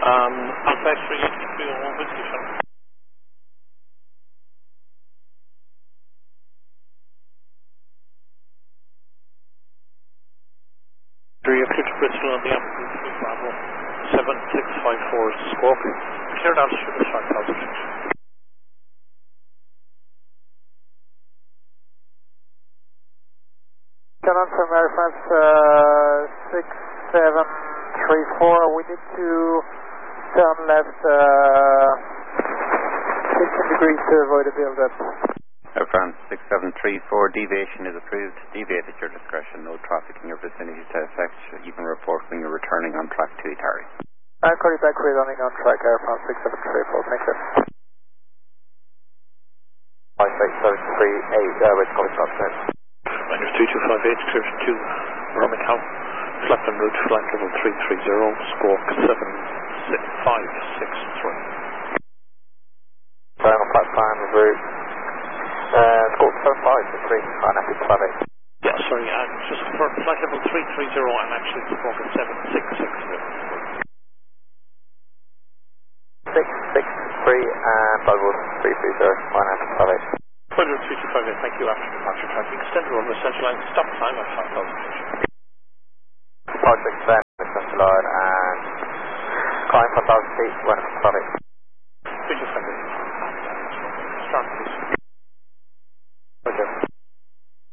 Alpha X-ray 8301 Whiskey Shuttle. You're clear to Bristol on the Apple 3 Bravo 7654 Squawk. Cleared altitude of Shark House Bridge. Canon from Air France 6734, we need to turn left 16 degrees to avoid a build-up. Air France 6734, deviation is approved. Deviate at your discretion, no traffic in your vicinity to affect. You can report when you're returning on track to Itari. I'll call you back, we're running on track, Air France 6734, thank you. 56738, which calling transmit. Minus 3258, clear to Birmingham. Flat en route, flight level 330, Squawk 7563. Going on platform route. Squawk 7563, fine, epic flight. Yeah, sorry, just for flight level 330, I'm actually Squawk 7663. 663 and flight level 330, fine, epic flight. Further 3258, thank you. After departure traffic, extend the runway central line, stop time at 5,000. 567, central line, and climb 5,000 feet, when it's flight.